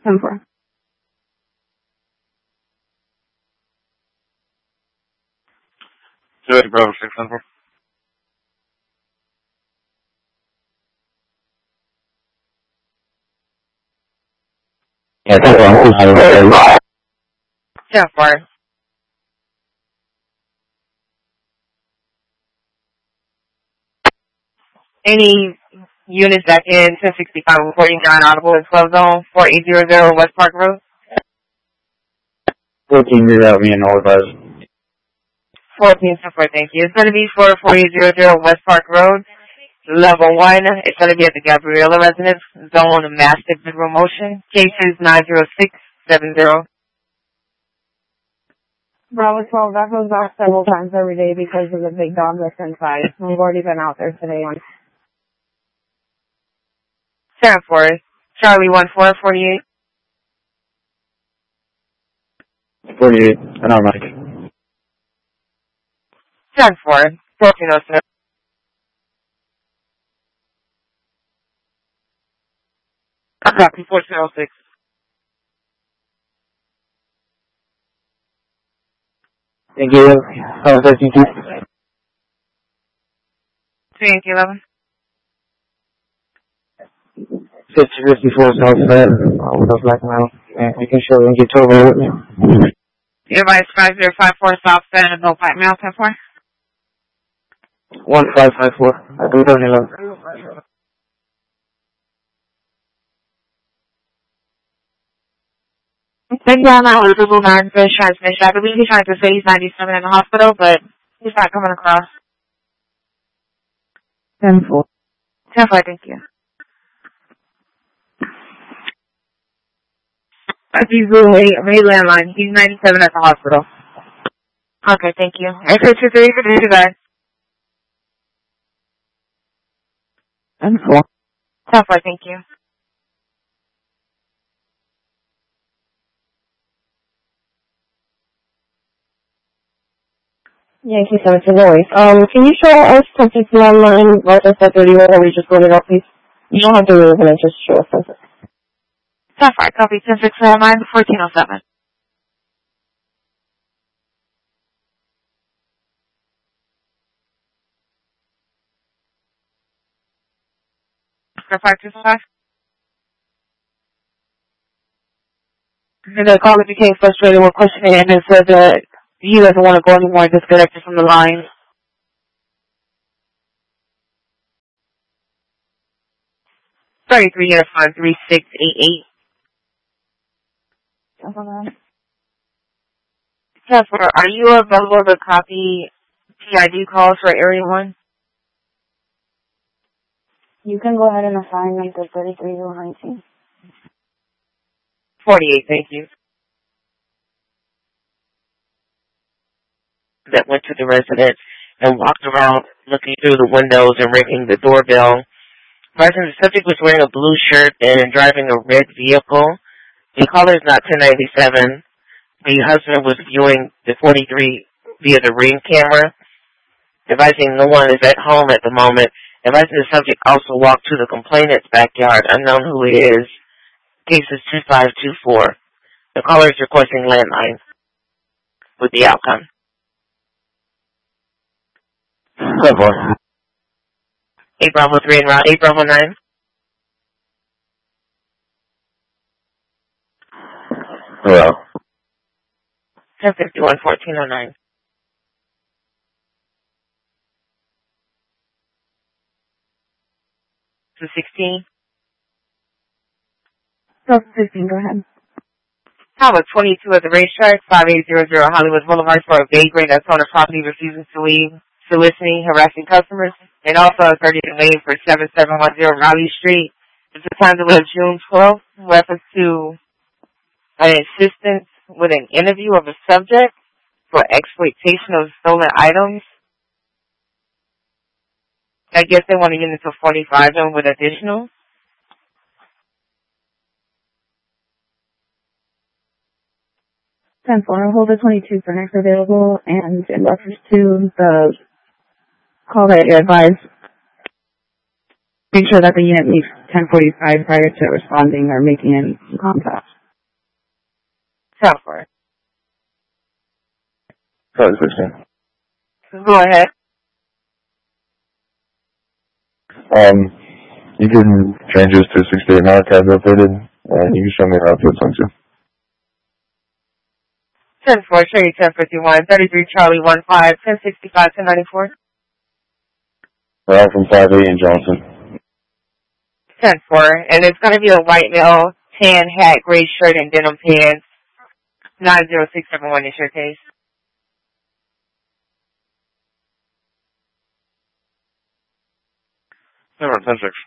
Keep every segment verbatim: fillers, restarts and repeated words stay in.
ten four. Two eight Bravo six ten four. Yeah, ten four. ten four. Any units back in ten sixty-five reporting non-audible in twelve zone, four eight zero zero West Park Road? fourteen zero, me and all of us. fourteen ten four, thank you. It's going to be for four eight zero zero West Park Road, level one. It's going to be at the Gabriela residence, zone massive visual motion. Cases nine zero six seven zero. Bravo twelve, that goes back several times every day because of the big dog that's inside. We've already been out there today on ten four. Charlie one four forty-eight. forty-eight, and I'm Mike. ten four. fourteen oh seven. I copy fourteen oh six. Thank you. seven fifty-two. Thank you, eleven. fifty fifty-four South Fed, uh, with a black male, and making sure we get over with me. Your advice five zero five four South Fed, no pipe mail, ten four. one five five four. I do don't know. Thank you on that one, Google nine Fish transmission. I believe he's trying to say he's ninety-seven in the hospital, but he's not coming across. ten four. ten four, thank you. He's Ray, Ray landline. He's ninety-seven at the hospital. Okay, thank you. X two two three for the guys. ten four. ten four, thank you. Yankee seven to Lori. Um, can you show us something online right at that thirty-one or we just load it up, please? You don't have to open it, just show us something. ten four, copy ten six four nine fourteen oh seven. five two five. And the caller became frustrated with questioning and then said that he doesn't want to go anymore, disconnected from the line. thirty-three five three six eight eight. Jennifer, are you available to copy P I D calls for Area one? You can go ahead and assign me to thirty-three zero nineteen. forty-eight, thank you. That went to the residence and walked around looking through the windows and ringing the doorbell. The subject was wearing a blue shirt and driving a red vehicle. The caller is not ten ninety-seven. The husband was viewing the forty-three via the Ring camera, advising no one is at home at the moment. Advising the subject also walked to the complainant's backyard, unknown who it is. Case is two five two four. The caller is requesting landline with the outcome. ten four. eight Bravo three and route eight Bravo nine. Hello. ten fifty-one fourteen oh nine. two sixteen. So fifteen, go ahead. Tower twenty-two at the racetrack, five eight zero zero Hollywood Boulevard for a vagrant that's on the property refusing to leave, soliciting, harassing customers, and also a thirty lane for seven seven one zero Raleigh Street. It's the time to live June twelfth, reference to an insistence with an interview of a subject for exploitation of stolen items. I guess they want to get into forty-five zone with additional. ten four, I'll hold the twenty-two for next available, and in reference to the call that you advised, make sure that the unit meets ten forty-five prior to responding or making any contact. ten four. Sorry, sixteen. Go ahead. Um, you can change this to sixty-eight now, tab updated, and you can show me how to twenty-two. ten four, show you ten fifty-one, thirty-three Charlie one five, ten sixty-five, ten ninety-four. Right from five eight in Johnson. ten four, and it's going to be a white male, tan hat, gray shirt, and denim pants. nine zero six seven one is your case. Number ten six.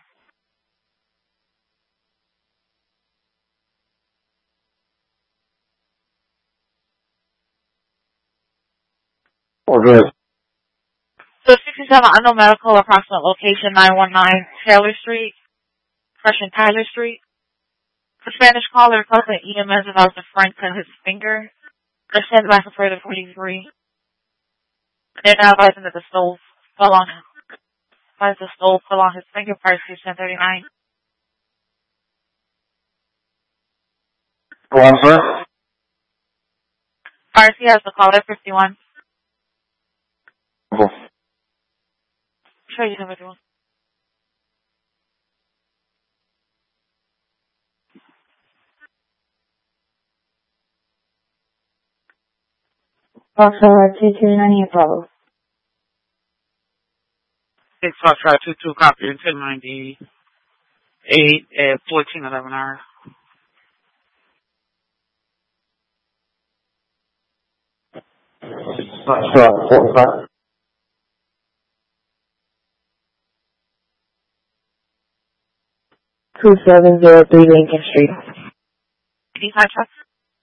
Oh, good. So sixty-seven Unknown Medical, approximate location nine one nine Taylor Street, Fresh and Tyler Street. The Spanish caller calls an E M S about the friend cut his finger. They're sent back to further forty-three. They're now advising that the stove fell on him. As the stove fell on his finger, price is ten thirty-nine. Go on, sir. Pharmacy has the caller fifty-one. Cool. Show you number one. Foxtrot two two nine eight Bravo. Six Foxtrot two two copy and ten ninety eight at fourteen eleven hour. Foxtrot forty-five. two seven zero three Lincoln Street. These high trucks.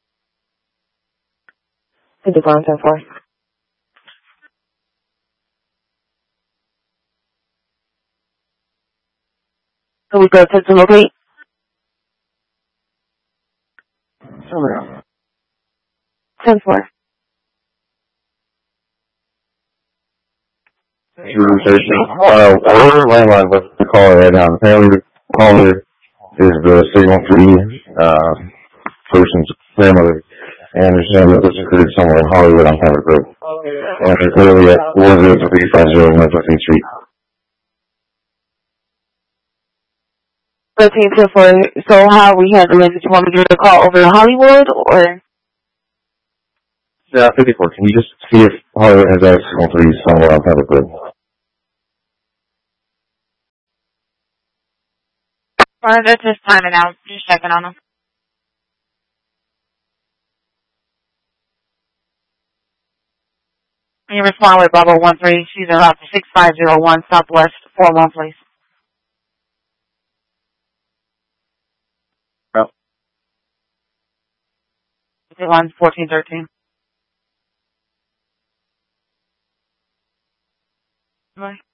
fifty-one ten four. So we go to the locate? ten four. Uh, our landline was the caller right now. Apparently the caller is the signal three, uh, person's grandmother. And understand that this includes somewhere in Hollywood on Pembroke Road. And they're clearly at one zero three five zero North fifteenth Street. thirteen ten four. So how we handle it? Did you want me to give a call over to Hollywood or? Yeah, fifty-four. Can you just see if Hollywood has that signal three somewhere on Pembroke Road? Well, they're just timing out. Just checking on them. You respond with Bravo one three. She's in route to six five zero one Southwest four one, please. Yep. One fourteen thirteen. Bye.